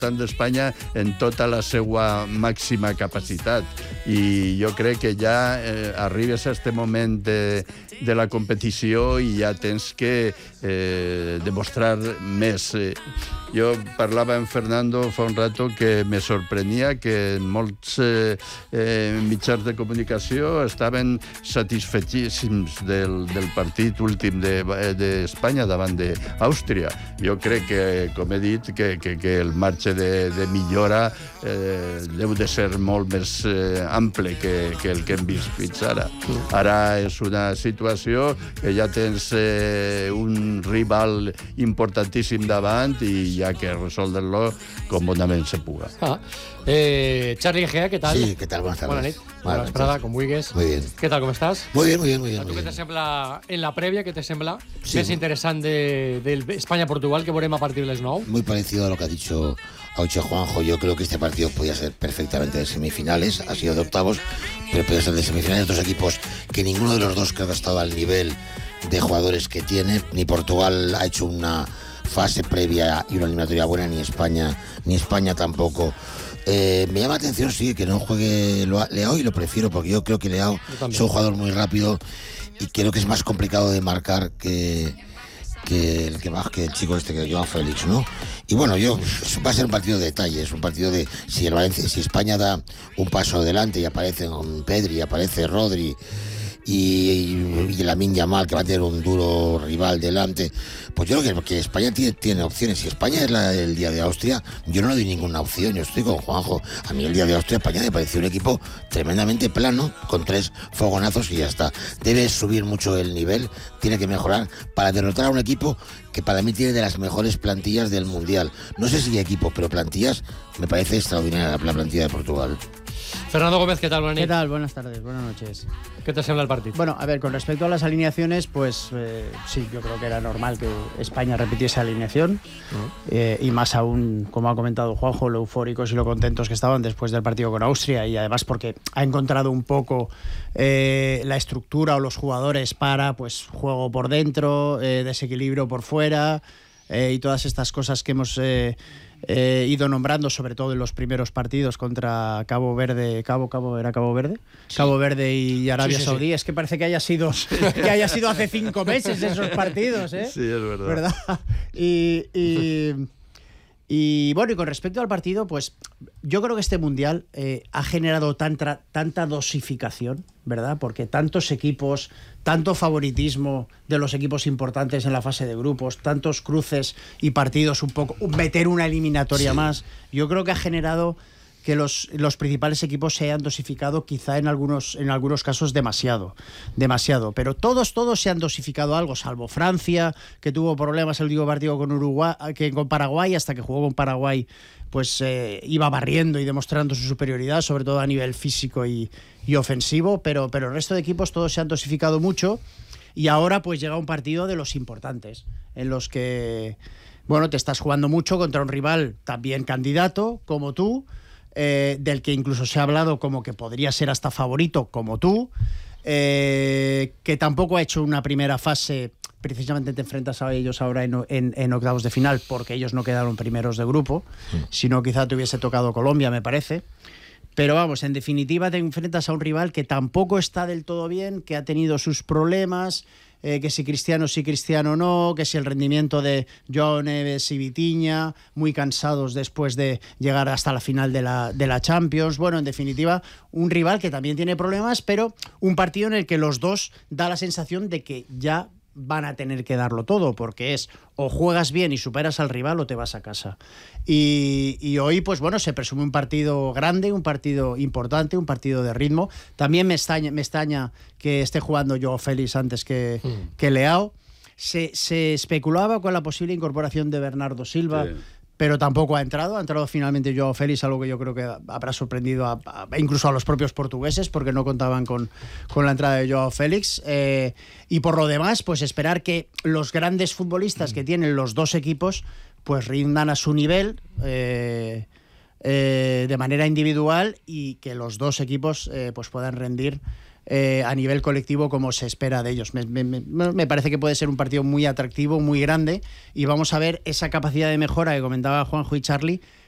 representant d'Espanya en tota la seva màxima capacitat. I jo crec que ja arribes a aquest moment de la competició i ja tens que demostrar més. Jo parlava amb Fernando fa un rato que me sorprenia que en molts mitjans de comunicació estaven satisfetíssims del partit últim d'Espanya davant d'Àustria. Jo crec que, com he dit, que el marge de millora deu de ser molt més ample que el que hem vist fins ara. Ara és una situació que ja tens un rival importantíssim davant i hi ha que resoldre-lo com bonament se puga. Charly Egea, ¿qué tal? Sí, ¿qué tal? Buenas tardes. Buenas noches. Buenas Prada, con Wigues. Muy bien. ¿Qué tal, cómo estás? Muy bien, muy bien, muy bien. ¿A tú muy qué bien. te sembla en la prèvia? ¿Qué te sembla? Sí. ¿Ves interesante del España-Portugal que veurem a partir de les 9? Muy parecido a lo que ha dicho Juanjo. Yo creo que este partido podía ser perfectamente de semifinales, ha sido de octavos, pero podía ser de semifinales. Dos equipos que ninguno de los dos creo que ha estado al nivel de jugadores que tiene. Ni Portugal ha hecho una fase previa y una eliminatoria buena, ni España tampoco. Me llama la atención, sí, que no juegue Leao, y lo prefiero porque yo creo que Leao es un jugador muy rápido y creo que es más complicado de marcar que el chico que Joao Félix, ¿no? Y bueno, va a ser un partido de detalles, un partido de si España da un paso adelante y aparecen Pedri, aparece Rodri y Lamine Yamal, que va a tener un duro rival delante, pues yo creo que España tiene opciones. Si España es el día de Austria, yo no le doy ninguna opción. Yo estoy con Juanjo. A mí el día de Austria, España me pareció un equipo tremendamente plano, con 3 fogonazos y ya está. Debe subir mucho el nivel, tiene que mejorar para derrotar a un equipo que para mí tiene de las mejores plantillas del Mundial. No sé si equipo, pero plantillas, me parece extraordinaria la plantilla de Portugal. Fernando Gómez, ¿qué tal? ¿Qué tal? Buenas tardes, buenas noches. ¿Qué te sembla el partido? Bueno, a ver, con respecto a las alineaciones, pues sí, yo creo que era normal que España repitiese alineación y más aún, como ha comentado Juanjo, lo eufóricos y lo contentos que estaban después del partido con Austria, y además porque ha encontrado un poco la estructura o los jugadores para pues juego por dentro, desequilibrio por fuera y todas estas cosas que hemos ido nombrando, sobre todo en los primeros partidos contra Cabo Verde. ¿Era Cabo Verde? Sí. Cabo Verde y Arabia Saudí. Sí. Es que parece que haya sido hace 5 meses esos partidos, ¿eh? Sí, es verdad. Y bueno, y con respecto al partido, pues yo creo que este Mundial ha generado tanta dosificación, ¿verdad? Porque tantos equipos, tanto favoritismo de los equipos importantes en la fase de grupos, tantos cruces y partidos, un poco meter una eliminatoria más, yo creo que ha generado que los principales equipos se hayan dosificado, quizá en algunos casos demasiado, pero todos se han dosificado algo, salvo Francia, que tuvo problemas el último partido con Paraguay, hasta que jugó con Paraguay, pues iba barriendo y demostrando su superioridad, sobre todo a nivel físico y ofensivo, pero el resto de equipos todos se han dosificado mucho, y ahora pues llega un partido de los importantes, en los que, bueno, te estás jugando mucho contra un rival también candidato, como tú, del que incluso se ha hablado como que podría ser hasta favorito, como tú, que tampoco ha hecho una primera fase. Precisamente te enfrentas a ellos ahora en octavos de final, porque ellos no quedaron primeros de grupo, sino quizá te hubiese tocado Colombia, me parece. Pero vamos, en definitiva te enfrentas a un rival que tampoco está del todo bien, que ha tenido sus problemas, que si Cristiano sí, Cristiano no, que si el rendimiento de Joao Neves y Vitinha, muy cansados después de llegar hasta la final de la Champions. Bueno, en definitiva, un rival que también tiene problemas, pero un partido en el que los dos da la sensación de que ya van a tener que darlo todo, porque es o juegas bien y superas al rival o te vas a casa. Y hoy, pues bueno, se presume un partido grande, un partido importante, un partido de ritmo. También me extraña que esté jugando Joao Félix antes que Leao. Se especulaba con la posible incorporación de Bernardo Silva, pero tampoco ha entrado finalmente Joao Félix, algo que yo creo que habrá sorprendido incluso a los propios portugueses, porque no contaban con la entrada de Joao Félix, y por lo demás, pues esperar que los grandes futbolistas que tienen los dos equipos pues rindan a su nivel de manera individual, y que los dos equipos pues puedan rendir a nivel colectivo como se espera de ellos. Me parece que puede ser un partido muy atractivo, muy grande, y vamos a ver esa capacidad de mejora que comentaba Juanjo y Charly